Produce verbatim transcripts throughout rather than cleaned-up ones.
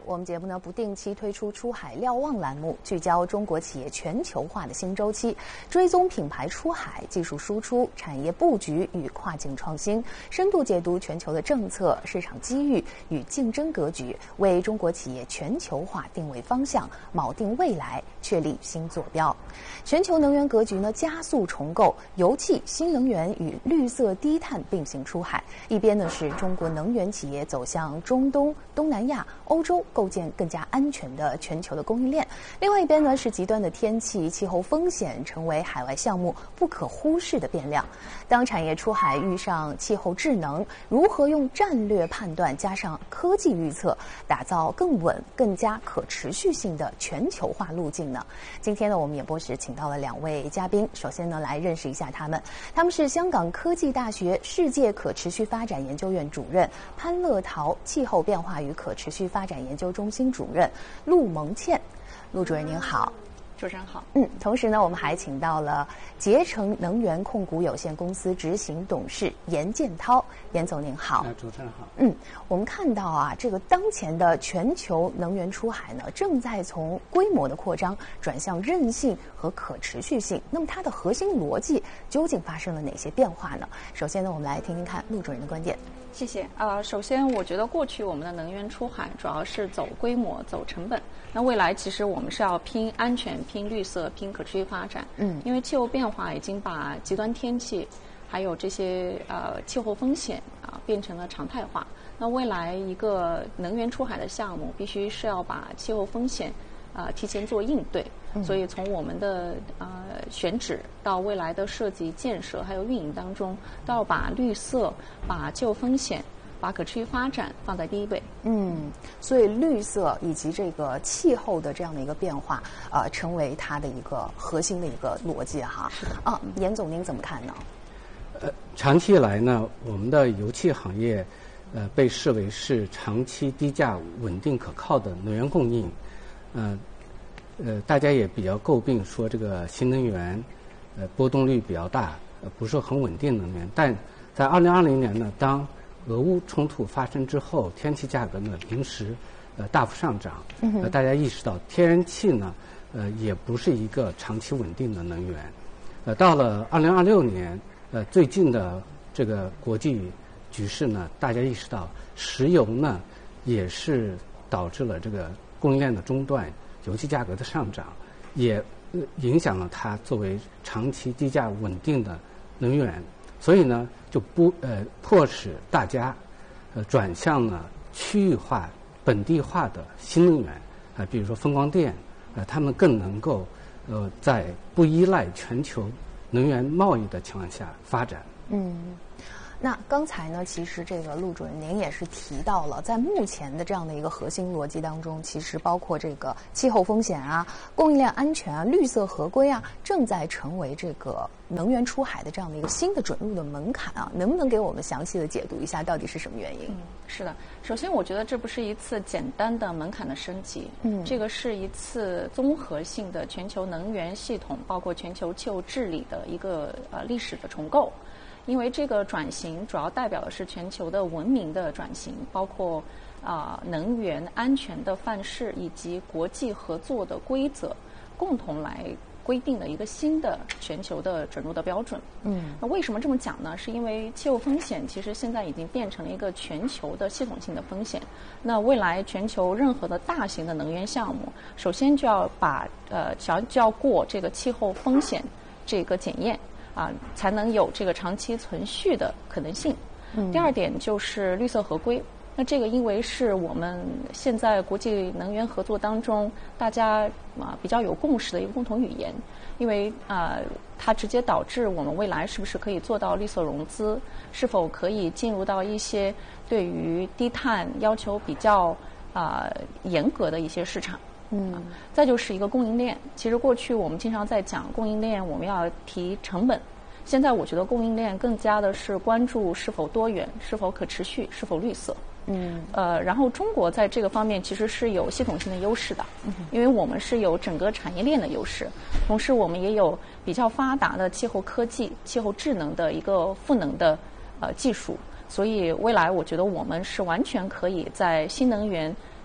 我们节目呢不定期推出出海瞭望栏目，聚焦中国企业全球化的新周期，追踪品牌出海、技术输出、产业布局与跨境创新，深度解读全球的政策、市场机遇与竞争格局，为中国企业全球化定位方向，锚定未来，确立新坐标。全球能源格局呢加速重构，油气、新能源与绿色低碳并行出海。一边呢是中国能源企业走向中东、东南亚、欧洲，构建更加安全的全球的供应链；另外一边呢是极端的天气、气候风险成为海外项目不可忽视的变量。当产业出海遇上气候智能，如何用战略判断加上科技预测，打造更稳、更加可持续性的全球化路径呢？今天呢，我们演播室请到了两位嘉宾，首先呢来认识一下他们。他们是香港科技大学世界可持续发展研究院主任潘乐陶，气候变化与可持续发展研究中心主任陆蒙倩。陆主任您好。 主持人好。 嗯，同时呢，我们还请到了捷成能源控股有限公司执行董事严建涛，严总您好。 呃，主持人好。 嗯，我们看到啊，这个当前的全球能源出海呢，正在从规模的扩张转向韧性和可持续性。那么它的核心逻辑究竟发生了哪些变化呢？首先呢，我们来听听看陆主任的观点。 谢谢。呃，首先我觉得过去我们的能源出海主要是走规模、走成本。那未来其实我们是要拼安全、拼绿色、拼可持续发展。嗯，因为气候变化已经把极端天气还有这些呃气候风险啊、呃、变成了常态化。那未来一个能源出海的项目必须是要把气候风险啊、呃、提前做应对。嗯、所以从我们的呃选址到未来的设计、建设还有运营当中，都要把绿色、把气候风险、把可持续发展放在第一位。 嗯，所以绿色以及这个气候的这样的一个变化，呃，成为它的一个核心的一个逻辑哈。 是的。 啊，严总您怎么看呢？ 呃，长期以来呢，我们的油气行业，呃，被视为是长期低价、稳定可靠的能源供应。嗯、呃。呃，大家也比较诟病说这个新能源，呃，波动率比较大，呃，不是很稳定能源。但在二零二零年呢，当俄乌冲突发生之后，天气价格呢临时呃大幅上涨，呃，大家意识到天然气呢，呃，也不是一个长期稳定的能源。呃，到了二零二六年，呃，最近的这个国际局势呢，大家意识到石油呢也是导致了这个供应链的中断。油气价格的上涨，也影响了它作为长期低价稳定的能源，所以呢，就不呃迫使大家呃转向了区域化、本地化的新能源啊、呃，比如说风光电，呃，他们更能够呃在不依赖全球能源贸易的情况下发展。 嗯。那刚才呢，其实这个陆主任您也是提到了，在目前的这样的一个核心逻辑当中，其实包括这个气候风险啊、供应链安全啊、绿色合规啊，正在成为这个能源出海的这样的一个新的准入的门槛啊。能不能给我们详细的解读一下，到底是什么原因？ 嗯，是的。首先，我觉得这不是一次简单的门槛的升级，嗯，这个是一次综合性的全球能源系统，包括全球气候治理的一个呃历史的重构。因为这个转型主要代表的是全球的文明的转型，包括啊、呃、能源安全的范式以及国际合作的规则，共同来规定的一个新的全球的准入的标准。嗯，那为什么这么讲呢？是因为气候风险其实现在已经变成了一个全球的系统性的风险。那未来全球任何的大型的能源项目，首先就要把呃就要就要过这个气候风险这个检验。啊，才能有这个长期存续的可能性。嗯、第二点就是绿色合规。那这个因为是我们现在国际能源合作当中大家啊比较有共识的一个共同语言，因为啊它直接导致我们未来是不是可以做到绿色融资，是否可以进入到一些对于低碳要求比较啊严格的一些市场。嗯，再就是一个供应链。其实过去我们经常在讲供应链，我们要提成本。现在我觉得供应链更加的是关注是否多元、是否可持续、是否绿色。嗯，呃，然后中国在这个方面其实是有系统性的优势的，嗯、因为我们是有整个产业链的优势，同时我们也有比较发达的气候科技、气候智能的一个赋能的呃技术，所以未来我觉得我们是完全可以在新能源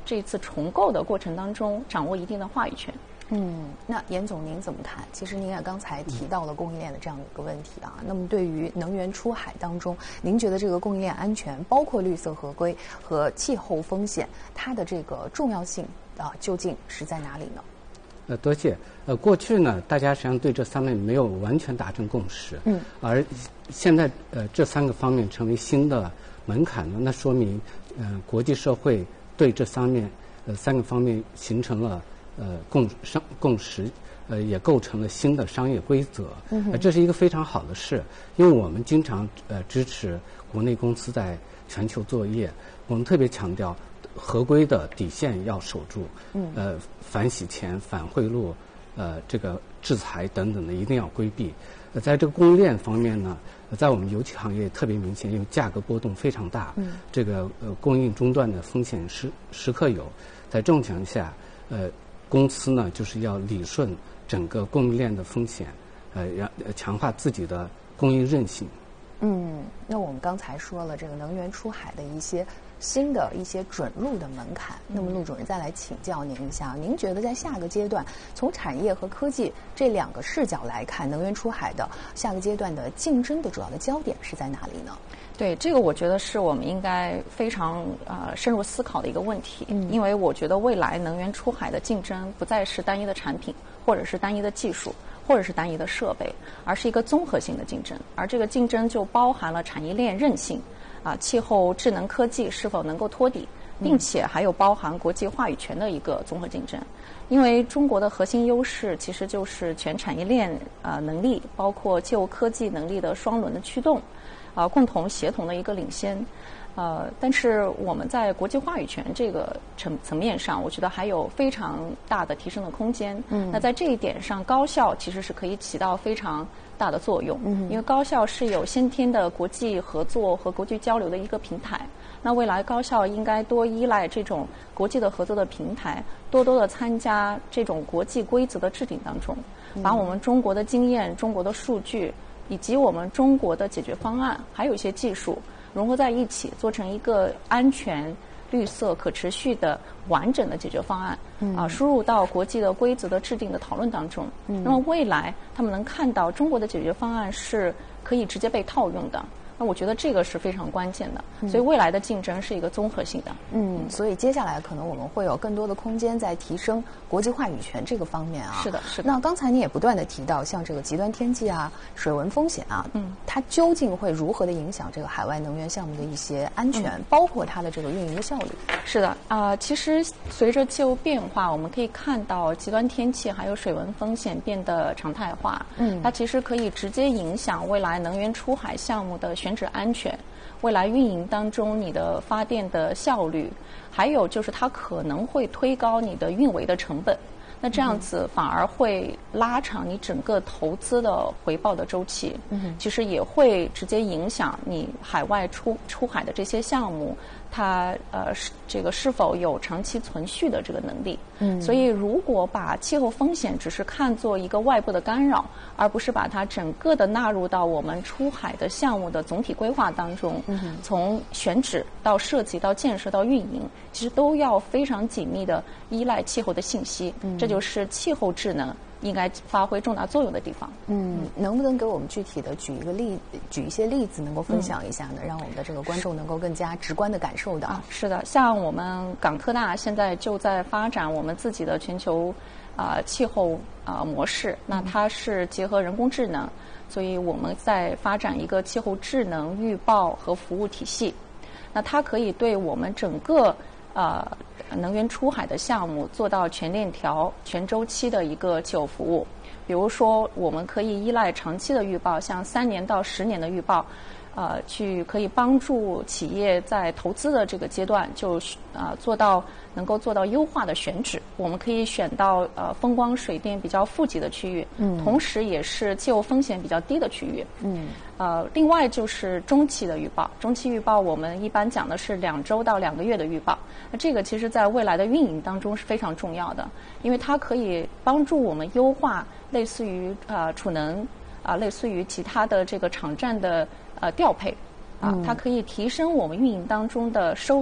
这一次重构的过程当中掌握一定的话语权。 嗯，那严总您怎么看？其实您也刚才提到了供应链的这样一个问题啊。那么对于能源出海当中，您觉得这个供应链安全，包括绿色合规和气候风险，它的这个重要性啊，究竟是在哪里呢？ 呃，多谢。呃，过去呢，大家实际上对这三面没有完全达成共识。嗯。而现在呃，这三个方面成为新的门槛呢，那说明呃，国际社会对这三面呃三个方面形成了呃共商共识，呃，也构成了新的商业规则。嗯、呃。这是一个非常好的事，因为我们经常呃支持国内公司在全球作业，我们特别强调合规的底线要守住。嗯。呃，反洗钱、反贿赂。呃，这个制裁等等的一定要规避。呃，在这个供应链方面呢，在我们油气行业特别明显，因为价格波动非常大，嗯，这个呃供应中断的风险时时刻有。在这种情况下，呃，公司呢就是要理顺整个供应链的风险，呃，让强化自己的供应韧性。 嗯，那我们刚才说了这个能源出海的一些新的一些准入的门槛，那么陆主任再来请教您一下，您觉得在下个阶段，从产业和科技这两个视角来看，能源出海的下个阶段的竞争的主要的焦点是在哪里呢？ 对，这个我觉得是我们应该非常呃深入思考的一个问题。嗯，因为我觉得未来能源出海的竞争不再是单一的产品，或者是单一的技术，或者是单一的设备，而是一个综合性的竞争。而这个竞争就包含了产业链韧性，啊，气候智能科技是否能够托底，并且还有包含国际话语权的一个综合竞争。因为中国的核心优势其实就是全产业链呃能力，包括气候科技能力的双轮的驱动。啊，共同协同的一个领先，呃，但是我们在国际话语权这个层层面上，我觉得还有非常大的提升的空间。嗯，那在这一点上，高校其实是可以起到非常大的作用。嗯，因为高校是有先天的国际合作和国际交流的一个平台。那未来高校应该多依赖这种国际的合作的平台，多多的参加这种国际规则的制定当中，把我们中国的经验、中国的数据。以及我们中国的解决方案，还有一些技术融合在一起，做成一个安全、绿色、可持续的完整的解决方案，嗯、啊，输入到国际的规则的制定的讨论当中。嗯、那么未来他们能看到中国的解决方案是可以直接被套用的。那我觉得这个是非常关键的，所以未来的竞争是一个综合性的。 嗯，所以接下来可能我们会有更多的空间在提升国际话语权这个方面啊。 是的，是的。 那刚才你也不断的提到，像这个极端天气啊、水文风险啊，嗯，它究竟会如何的影响这个海外能源项目的一些安全，嗯、包括它的这个运营的效率？ 是的，啊、呃，其实随着气候变化，我们可以看到极端天气还有水文风险变得常态化。嗯，它其实可以直接影响未来能源出海项目的选址安全，未来运营当中你的发电的效率，还有就是它可能会推高你的运维的成本。那这样子反而会拉长你整个投资的回报的周期，嗯，其实也会直接影响你海外出出海的这些项目，它呃是这个是否有长期存续的这个能力。嗯，所以如果把气候风险只是看作一个外部的干扰，而不是把它整个的纳入到我们出海的项目的总体规划当中，嗯，从选址到设计到建设到运营，其实都要非常紧密的依赖气候的信息。嗯，这就是气候智能应该发挥重大作用的地方。 嗯，能不能给我们具体的举一个例，举一些例子，能够分享一下呢？嗯、让我们的这个观众能够更加直观的感受到。 啊，是的，像我们港科大现在就在发展我们自己的全球啊、呃、气候啊、呃、模式，那它是结合人工智能，所以我们在发展一个气候智能预报和服务体系。那它可以对我们整个呃能源出海的项目做到全链条、全周期的一个气候服务。比如说，我们可以依赖长期的预报，像三年到十年的预报，呃，去可以帮助企业在投资的这个阶段就啊、呃、做到能够做到优化的选址。我们可以选到呃风光水电比较富集的区域，嗯，同时也是气候风险比较低的区域，嗯。呃，另外就是中期的预报，中期预报我们一般讲的是两周到两个月的预报。那这个其实在未来的运营当中是非常重要的，因为它可以帮助我们优化类似于呃储能啊、呃，类似于其他的这个场站的呃调配啊，它可以提升我们运营当中的收益，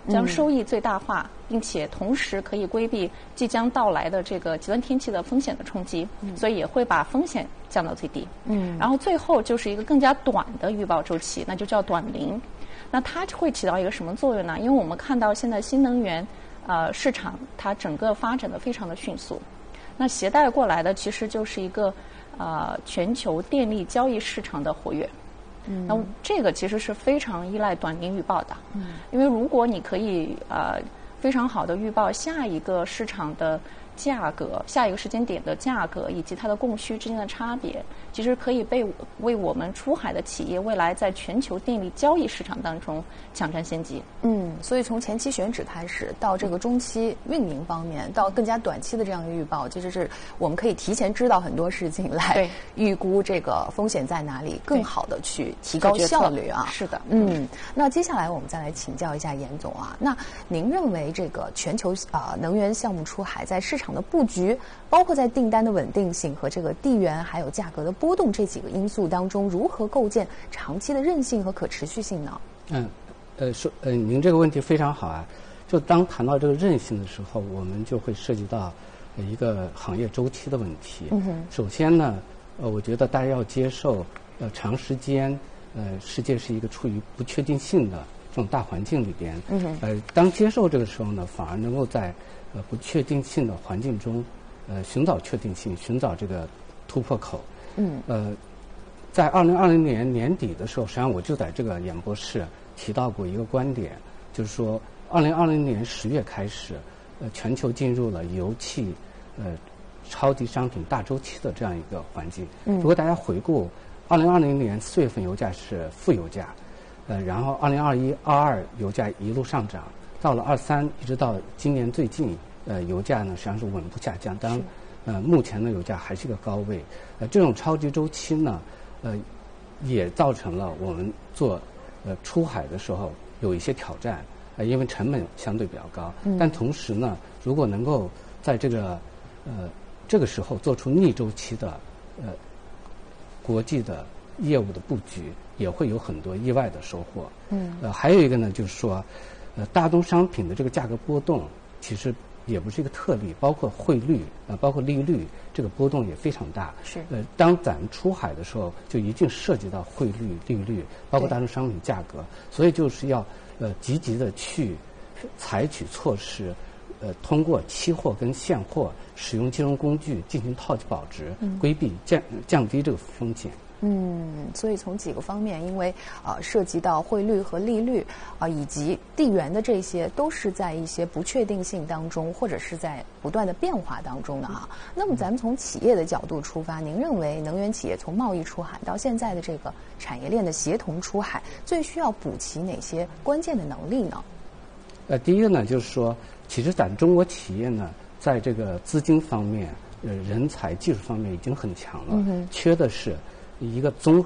将收益最大化，并且同时可以规避即将到来的这个极端天气的风险的冲击，所以也会把风险降到最低。嗯，然后最后就是一个更加短的预报周期，那就叫短零。那它会起到一个什么作用呢？因为我们看到现在新能源呃市场它整个发展的非常的迅速，那携带过来的其实就是一个呃全球电力交易市场的活跃。嗯，那这个其实是非常依赖短零预报的。嗯，因为如果你可以呃非常好的预报下一个市场的价格、下一个时间点的价格以及它的供需之间的差别，其实可以被为我们出海的企业未来在全球电力交易市场当中抢占先机。 嗯，所以从前期选址开始，到这个中期运营方面，到更加短期的这样一个预报，其实是我们可以提前知道很多事情来预估这个风险在哪里，更好的去提高效率啊。 是的， 嗯，那接下来我们再来请教一下严总啊，那您认为这个全球啊、呃、能源项目出海在市场的布局，包括在订单的稳定性和这个地缘还有价格的波动这几个因素当中，如何构建长期的韧性和可持续性呢？ 嗯，呃，说呃，您这个问题非常好啊。就当谈到这个韧性的时候，我们就会涉及到一个行业周期的问题。嗯哼。首先呢，呃，我觉得大家要接受，呃，长时间，呃，世界是一个处于不确定性的这种大环境里边。嗯哼。呃，当接受这个时候呢，反而能够在呃不确定性的环境中，呃，寻找确定性，寻找这个突破口。嗯。呃，在二零二零年年底的时候，实际上我就在这个演播室提到过一个观点，就是说，二零二零年十月开始，呃，全球进入了油气呃超级商品大周期的这样一个环境。嗯。如果大家回顾，二零二零年四月份油价是负油价，呃，然后二零二一、二二油价一路上涨，到了二三一直到今年最近，呃，油价呢实际上是稳步下降。当然，呃，目前的油价还是一个高位。呃，这种超级周期呢，呃，也造成了我们做呃出海的时候有一些挑战。呃，因为成本相对比较高，嗯、但同时呢，如果能够在这个呃这个时候做出逆周期的呃国际的业务的布局，也会有很多意外的收获。嗯，呃，还有一个呢，就是说，呃，大宗商品的这个价格波动其实也不是一个特例，包括汇率啊、呃，包括利率，这个波动也非常大。 是。 呃，当咱们出海的时候，就一定涉及到汇率、利率，包括大宗商品价格，所以就是要。呃，积极的去采取措施，呃，通过期货跟现货使用金融工具进行套期保值，嗯、规避降降低这个风险。 嗯，所以从几个方面，因为呃涉及到汇率和利率啊、呃，以及地缘的这些，都是在一些不确定性当中，或者是在不断的变化当中的哈。那么咱们从企业的角度出发，您认为能源企业从贸易出海到现在的这个产业链的协同出海，最需要补齐哪些关键的能力呢？ 呃，第一个呢，就是说，其实咱中国企业呢，在这个资金方面、呃人才、技术方面已经很强了，嗯、缺的是一个综